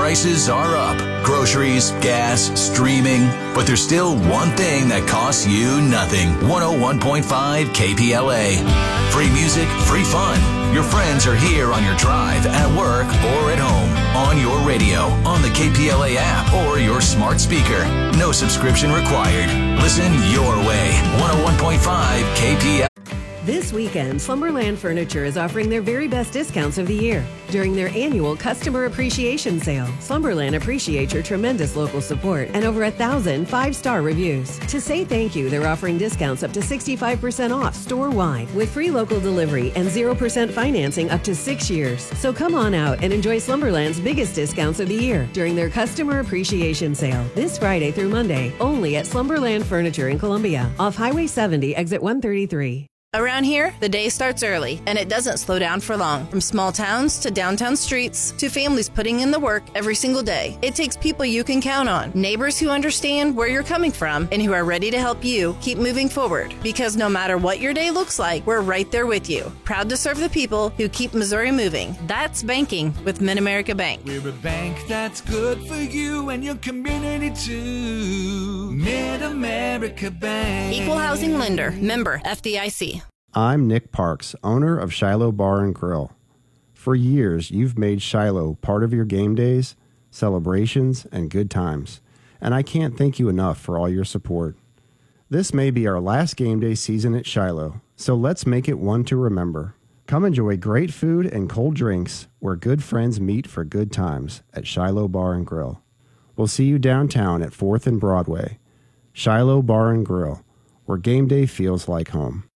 prices are up. Groceries, gas, streaming. But there's still one thing that costs you nothing. 101.5 KPLA. Free music, free fun. Your friends are here on your drive, at work, or at home. On your radio, on the KPLA app, or your smart speaker. No subscription required. Listen your way. 101.5 KPLA. This weekend, Slumberland Furniture is offering their very best discounts of the year. During their annual Customer Appreciation Sale, Slumberland appreciates your tremendous local support and over 1,000 5-star reviews. To say thank you, they're offering discounts up to 65% off store-wide with free local delivery and 0% financing up to 6 years. So come on out and enjoy Slumberland's biggest discounts of the year during their Customer Appreciation Sale this Friday through Monday, only at Slumberland Furniture in Columbia, off Highway 70, exit 133. Around here, the day starts early, and it doesn't slow down for long. From small towns to downtown streets to families putting in the work every single day. It takes people you can count on, neighbors who understand where you're coming from and who are ready to help you keep moving forward. Because no matter what your day looks like, we're right there with you. Proud to serve the people who keep Missouri moving. That's banking with Mid-America Bank. We're a bank that's good for you and your community too. Mid-America Bank. Equal housing lender. Member FDIC. I'm Nick Parks, owner of Shiloh Bar and Grill. For years, you've made Shiloh part of your game days, celebrations, and good times, and I can't thank you enough for all your support. This may be our last game day season at Shiloh, so let's make it one to remember. Come enjoy great food and cold drinks where good friends meet for good times at Shiloh Bar and Grill. We'll see you downtown at 4th and Broadway. Shiloh Bar and Grill, where game day feels like home.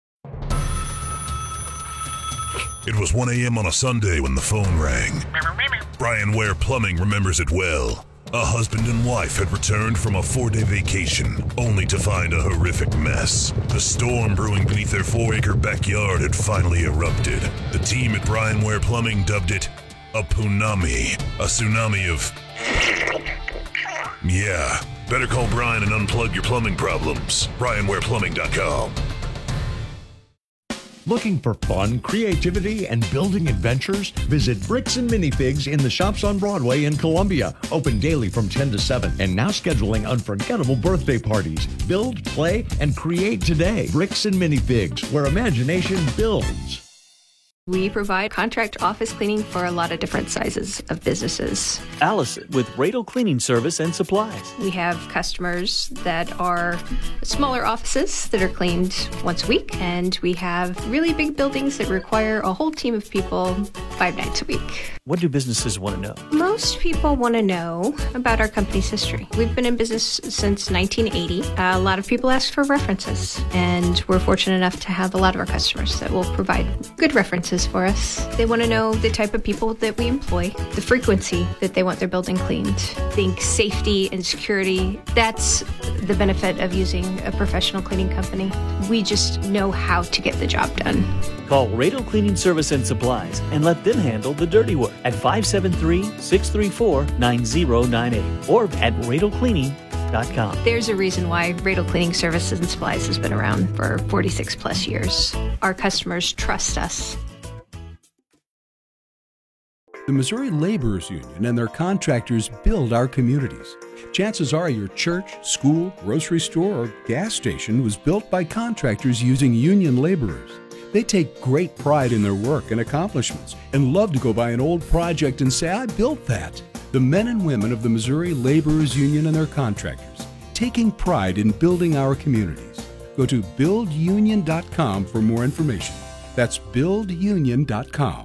It was 1 a.m. on a Sunday when the phone rang. Brian Ware Plumbing remembers it well. A husband and wife had returned from a 4-day vacation, only to find a horrific mess. The storm brewing beneath their 4-acre backyard had finally erupted. The team at Brian Ware Plumbing dubbed it a punami, a tsunami of... Yeah, better call Brian and unplug your plumbing problems. BrianWarePlumbing.com. Looking for fun, creativity, and building adventures? Visit Bricks and Minifigs in the Shops on Broadway in Columbia. Open daily from 10 to 7. And now scheduling unforgettable birthday parties. Build, play, and create today. Bricks and Minifigs, where imagination builds. We provide contract office cleaning for a lot of different sizes of businesses. Allison with Radel Cleaning Service and Supplies. We have customers that are smaller offices that are cleaned once a week, and we have really big buildings that require a whole team of people 5 nights a week. What do businesses want to know? Most people want to know about our company's history. We've been in business since 1980. A lot of people ask for references, and we're fortunate enough to have a lot of our customers that will provide good references for us. They want to know the type of people that we employ, the frequency that they want their building cleaned. Think safety and security. That's the benefit of using a professional cleaning company. We just know how to get the job done. Call Radel Cleaning Service and Supplies and let them handle the dirty work at 573-634-9098 or at radelcleaning.com. There's a reason why Radel Cleaning Services and Supplies has been around for 46 plus years. Our customers trust us. The Missouri Laborers Union and their contractors build our communities. Chances are your church, school, grocery store, or gas station was built by contractors using union laborers. They take great pride in their work and accomplishments and love to go by an old project and say, I built that. The men and women of the Missouri Laborers Union and their contractors, taking pride in building our communities. Go to buildunion.com for more information. That's buildunion.com.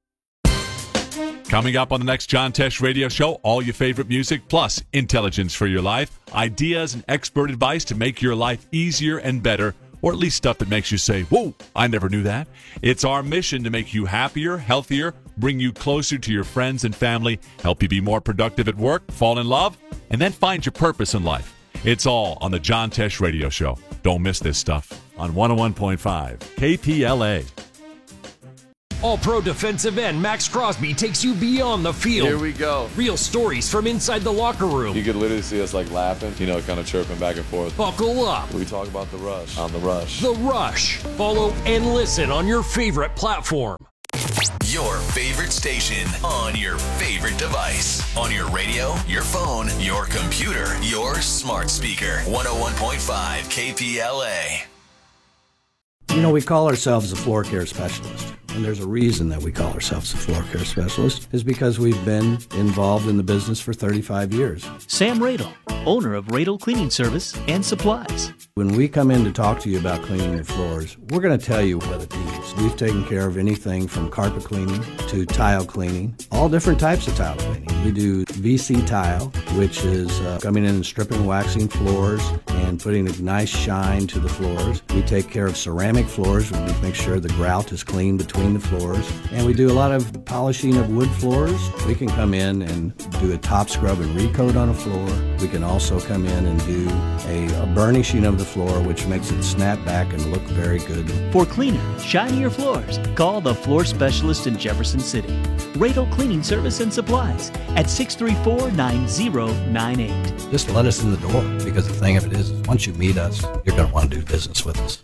Coming up on the next John Tesh Radio Show, all your favorite music plus intelligence for your life, ideas and expert advice to make your life easier and better, or at least stuff that makes you say, whoa, I never knew that. It's our mission to make you happier, healthier, bring you closer to your friends and family, help you be more productive at work, fall in love, and then find your purpose in life. It's all on the John Tesh Radio Show. Don't miss this stuff on 101.5 KPLA. All-Pro defensive end Max Crosby takes you beyond the field. Here we go. Real stories from inside the locker room. You could literally see us like laughing, kind of chirping back and forth. Buckle up. We talk about The Rush on The Rush. The Rush. Follow and listen on your favorite platform. Your favorite station on your favorite device. On your radio, your phone, your computer, your smart speaker. 101.5 KPLA. You know, we call ourselves a floor care specialist. And there's a reason that we call ourselves a floor care specialist, is because we've been involved in the business for 35 years. Sam Radel, owner of Radel Cleaning Service and Supplies. When we come in to talk to you about cleaning your floors, we're going to tell you what it needs. We've taken care of anything from carpet cleaning to tile cleaning, all different types of tile cleaning. We do VC tile, which is coming in and stripping, waxing floors and putting a nice shine to the floors. We take care of ceramic floors. We make sure the grout is clean between the floors. And we do a lot of polishing of wood floors. We can come in and do a top scrub and recoat on a floor. We can also come in and do a burnishing of the floor, which makes it snap back and look very good. For cleaner, shinier floors, call the floor specialist in Jefferson City. Radel Cleaning Service and Supplies at 634-9098. Just let us in the door, because the thing of it is, once you meet us, you're going to want to do business with us.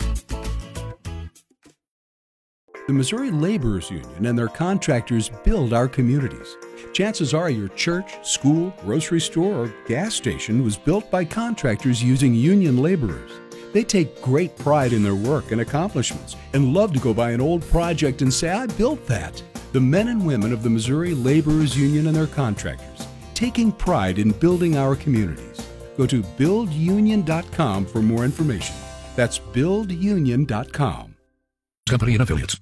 The Missouri Laborers Union and their contractors build our communities. Chances are your church, school, grocery store, or gas station was built by contractors using union laborers. They take great pride in their work and accomplishments and love to go by an old project and say, I built that. The men and women of the Missouri Laborers Union and their contractors, taking pride in building our communities. Go to buildunion.com for more information. That's buildunion.com. Company and affiliates.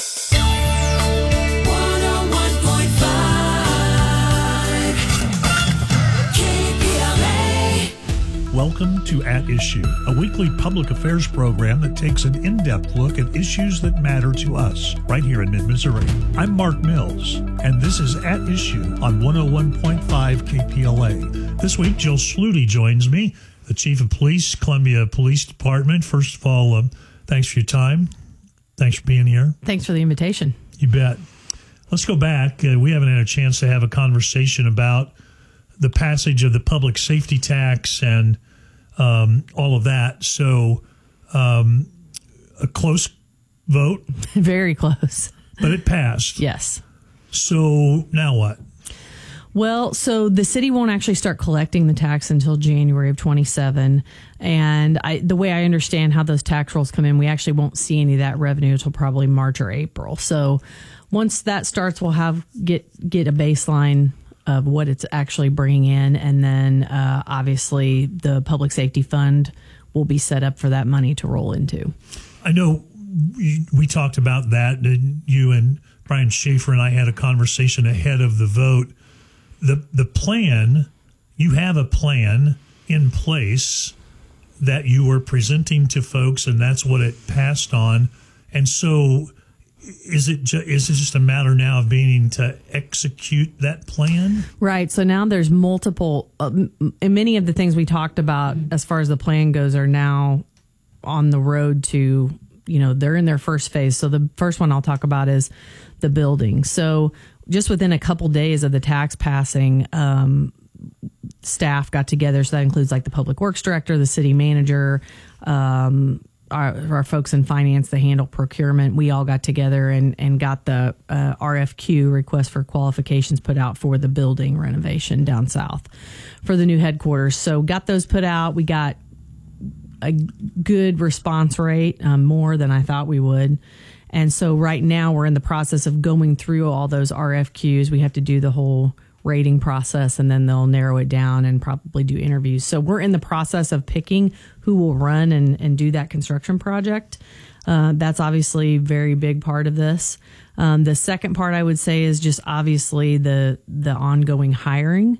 Welcome to At Issue, a weekly public affairs program that takes an in-depth look at issues that matter to us right here in mid-Missouri. I'm Mark Mills, and this is At Issue on 101.5 KPLA. This week, Jill Schluty joins me, the Chief of Police, Columbia Police Department. First of all, thanks for your time. Thanks for being here. Thanks for the invitation. You bet. Let's go back. We haven't had a chance to have a conversation about the passage of the public safety tax and all of that. So a close vote. Very close. But it passed. Yes. So now what? Well, so the city won't actually start collecting the tax until January of 27. And the way I understand how those tax rolls come in, we actually won't see any of that revenue until probably March or April. So once that starts, we'll get a baseline of what it's actually bringing in. And then obviously the public safety fund will be set up for that money to roll into. I know we talked about that. You and Brian Schaefer and I had a conversation ahead of the vote. The plan, you have a plan in place that you were presenting to folks, and that's what it passed on. And so is it just a matter now of being to execute that plan? Right. So now there's multiple, and many of the things we talked about as far as the plan goes are now on the road to, they're in their first phase. So the first one I'll talk about is the building. So just within a couple days of the tax passing, staff got together. So that includes like the public works director, the city manager, our folks in finance that handle procurement. We all got together and got the RFQ, request for qualifications, put out for the building renovation down south for the new headquarters. So got those put out. We got a good response rate, more than I thought we would. And so right now we're in the process of going through all those RFQs. We have to do the whole rating process, and then they'll narrow it down and probably do interviews. So we're in the process of picking who will run and do that construction project. That's obviously a very big part of this. The second part I would say is just obviously the ongoing hiring.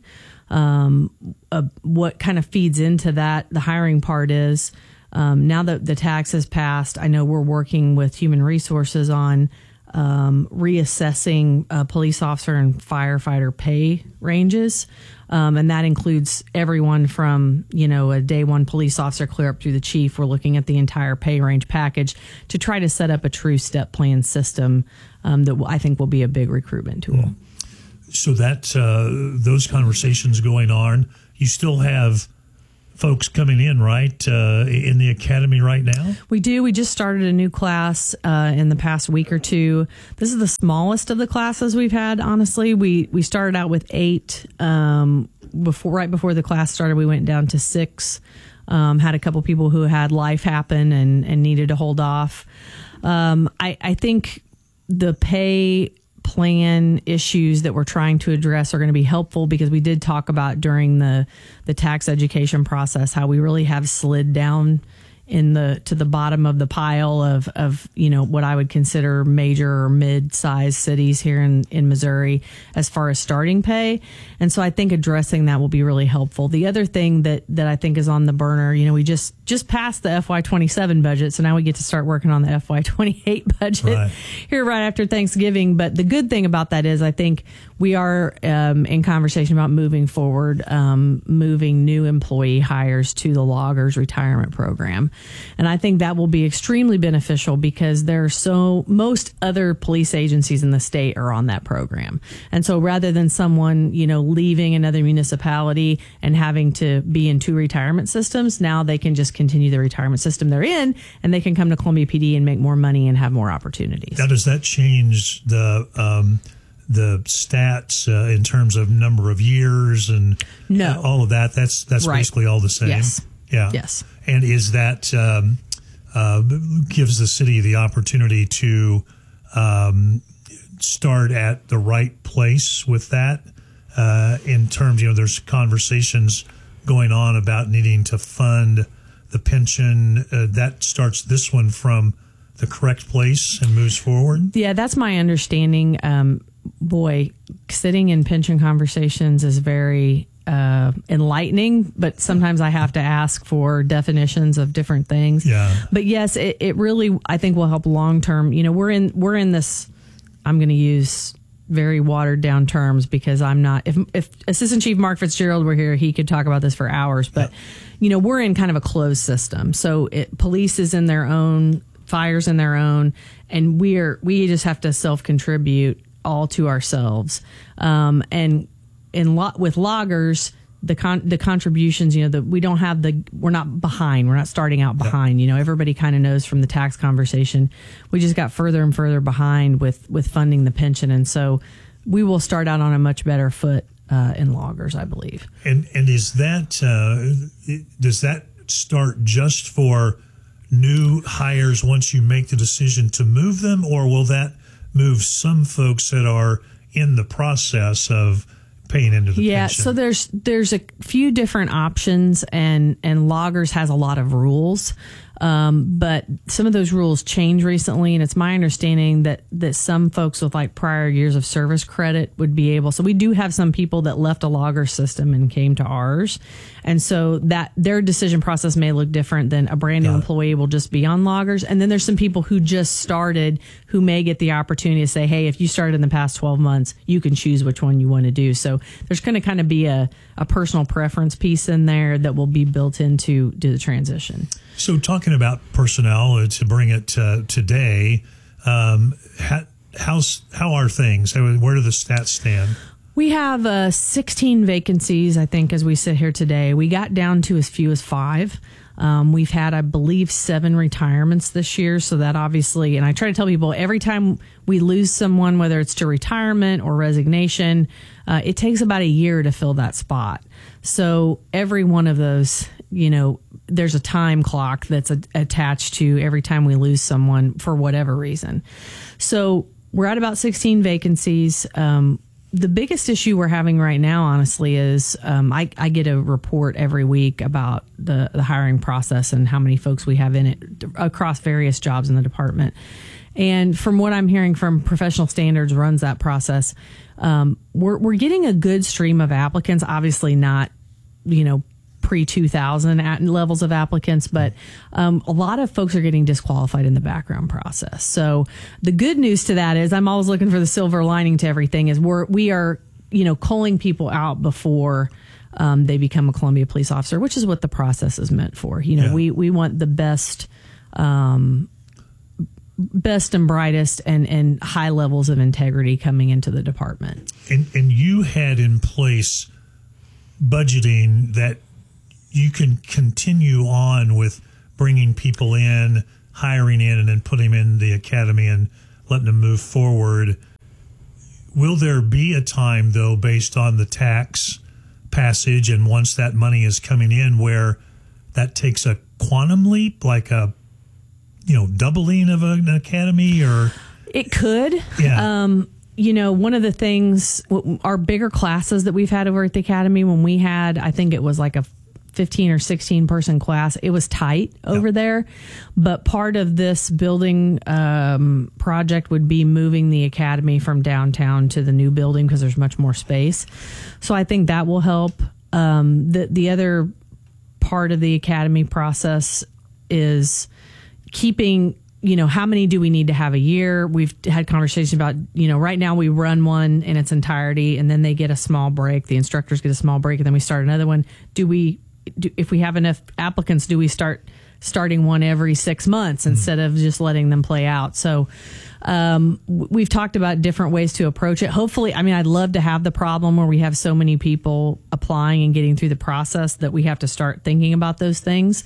What kind of feeds into that, the hiring part is, now that the tax has passed, I know we're working with Human Resources on reassessing police officer and firefighter pay ranges. And that includes everyone from, a day one police officer clear up through the chief. We're looking at the entire pay range package to try to set up a true step plan system that I think will be a big recruitment tool. So that those conversations going on, you still have folks coming in, right, in the academy right now? We do. We just started a new class in the past week or two. This is the smallest of the classes we've had, honestly. We started out with 8. Right before the class started, we went down to 6. Had a couple people who had life happen and needed to hold off. I think the pay plan issues that we're trying to address are going to be helpful, because we did talk about during the tax education process how we really have slid down to the bottom of the pile of what I would consider major or mid-sized cities here in Missouri as far as starting pay. And so I think addressing that will be really helpful. The other thing that I think is on the burner, we just passed the FY27 budget, so now we get to start working on the FY28 budget here right after Thanksgiving. But the good thing about that is I think we are in conversation about moving forward, moving new employee hires to the loggers retirement program. And I think that will be extremely beneficial, because most other police agencies in the state are on that program. And so rather than someone, leaving another municipality and having to be in 2 retirement systems, now they can just continue the retirement system they're in, and they can come to Columbia PD and make more money and have more opportunities. Now, does that change the stats in terms of number of years and all of that? That's right. Basically all the same. Yes. Yeah. Yes. And is that gives the city the opportunity to start at the right place with that in terms, there's conversations going on about needing to fund the pension. That starts this one from the correct place and moves forward? Yeah, that's my understanding. Sitting in pension conversations is very enlightening, but sometimes I have to ask for definitions of different things. Yeah. But yes, it really, I think, will help long term. We're in this, I'm going to use very watered down terms, because I'm not, if Assistant Chief Mark Fitzgerald were here, he could talk about this for hours, but we're in kind of a closed system. So police is in their own, fire's in their own, and we just have to self-contribute all to ourselves. And with loggers, the contributions, we're not behind. We're not starting out behind. Everybody kind of knows from the tax conversation, we just got further and further behind with funding the pension. And so we will start out on a much better foot in loggers, I believe. And is that, does that start just for new hires once you make the decision to move them, or will that move some folks that are in the process of paying into the pension? So there's a few different options, and loggers has a lot of rules. But some of those rules change recently, and it's my understanding that some folks with like prior years of service credit would be able. So we do have some people that left a logger system and came to ours, and so that their decision process may look different than a brand new employee will just be on loggers. And then there's some people who just started who may get the opportunity to say, hey, if you started in the past 12 months, you can choose which one you want to do. So there's going to kind of be a personal preference piece in there that will be built into the transition. So talking about personnel, to bring it today, how are things? Where do the stats stand? We have 16 vacancies, I think, as we sit here today. We got down to as few as 5. We've had, I believe, 7 retirements this year. So that obviously, and I try to tell people every time we lose someone, whether it's to retirement or resignation, it takes about a year to fill that spot. So every one of those, there's a time clock that's attached to every time we lose someone for whatever reason. So we're at about 16 vacancies. The biggest issue we're having right now, honestly, is I get a report every week about the hiring process and how many folks we have in it across various jobs in the department. And from what I'm hearing from Professional Standards runs that process, we're getting a good stream of applicants, obviously not, pre-2000 levels of applicants, but a lot of folks are getting disqualified in the background process. So the good news to that is, I'm always looking for the silver lining to everything, is we are culling people out before they become a Columbia police officer, which is what the process is meant for. We want the best and brightest and high levels of integrity coming into the department. And you had in place budgeting that you can continue on with bringing people in, hiring in, and then putting them in the academy and letting them move forward. Will there be a time, though, based on the tax passage and once that money is coming in, where that takes a quantum leap, like a doubling of an academy? Or it could. Yeah. One of the things, our bigger classes that we've had over at the academy, when we had, I think it was like a 15 or 16 person class, it was tight over there. But part of this building project would be moving the academy from downtown to the new building because there's much more space. So I think that will help. The other part of the academy process is keeping, how many do we need to have a year? We've had conversations about, right now we run one in its entirety and then they get a small break. The instructors get a small break and then we start another one. If we have enough applicants, do we starting one every 6 months instead of just letting them play out? So we've talked about different ways to approach it. Hopefully, I'd love to have the problem where we have so many people applying and getting through the process that we have to start thinking about those things.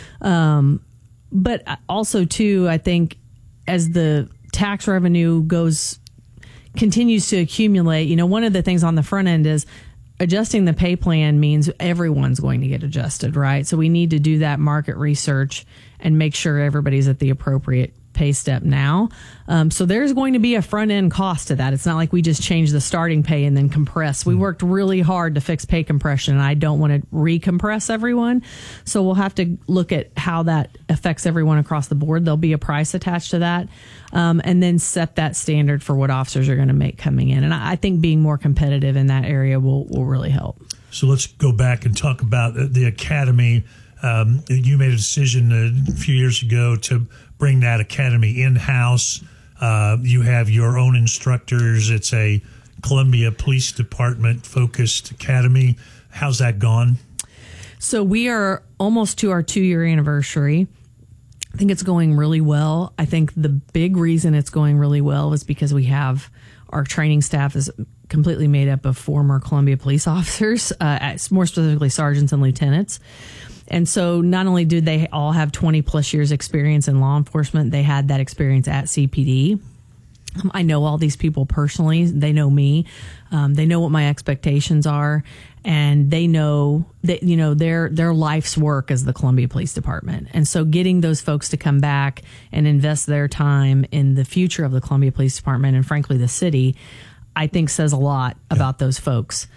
But also, too, I think as the tax revenue continues to accumulate, one of the things on the front end is adjusting the pay plan means everyone's going to get adjusted, right? So we need to do that market research and make sure everybody's at the appropriate pay step now. So there's going to be a front end cost to that. It's not like we just change the starting pay and then compress. We worked really hard to fix pay compression, and I don't want to recompress everyone. So we'll have to look at how that affects everyone across the board. There'll be a price attached to that, and then set that standard for what officers are going to make coming in. And I think being more competitive in that area will really help. So let's go back and talk about the academy. You made a decision a few years ago to bring that academy in-house. You have your own instructors. It's a Columbia Police Department focused academy. How's that gone? So we are almost to our 2-year anniversary. I think it's going really well. I think the big reason it's going really well is because we have our training staff is completely made up of former Columbia police officers, more specifically sergeants and lieutenants. And so not only did they all have 20 plus years experience in law enforcement, they had that experience at CPD. I know all these people personally. They know me. They know what my expectations are, and they know that, their life's work is the Columbia Police Department. And so getting those folks to come back and invest their time in the future of the Columbia Police Department and frankly the city, I think says a lot about those folks.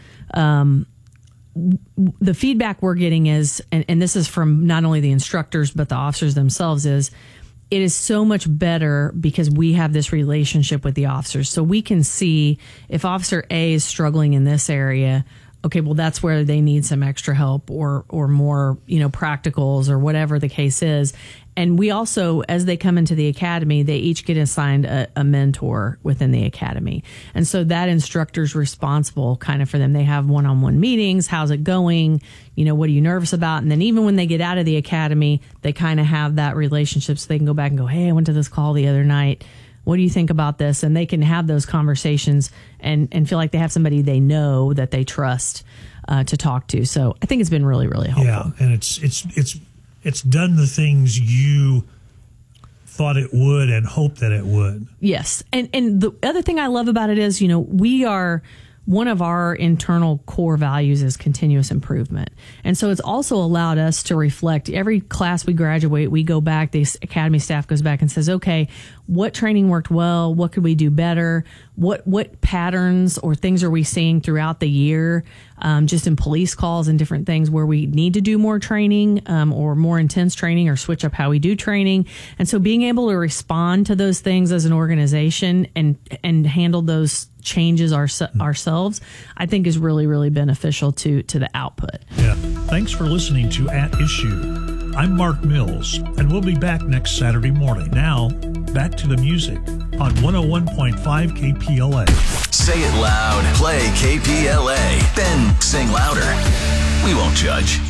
The feedback we're getting is, and this is from not only the instructors, but the officers themselves, is it is so much better because we have this relationship with the officers. So we can see if Officer A is struggling in this area, okay, well, that's where they need some extra help or more, practicals or whatever the case is. And we also, as they come into the academy, they each get assigned a mentor within the academy. And so that instructor's responsible kind of for them. They have one-on-one meetings. How's it going? What are you nervous about? And then even when they get out of the academy, they kind of have that relationship so they can go back and go, hey, I went to this call the other night. What do you think about this? And they can have those conversations and feel like they have somebody they know that they trust to talk to. So I think it's been really, really helpful. Yeah, and it's done the things you thought it would and hoped that it would. Yes. And the other thing I love about it is, we are, one of our internal core values is continuous improvement. And so it's also allowed us to reflect. Every class we graduate, we go back, the academy staff goes back and says, okay, what training worked well? What could we do better? What patterns or things are we seeing throughout the year, just in police calls and different things where we need to do more training or more intense training or switch up how we do training. And so being able to respond to those things as an organization and handle those changes ourselves, I think is really, really beneficial to the output. Yeah. Thanks for listening to At Issue. I'm Mark Mills, and we'll be back next Saturday morning. Now, back to the music on 101.5 KPLA. Say it loud, play KPLA, then sing louder. We won't judge.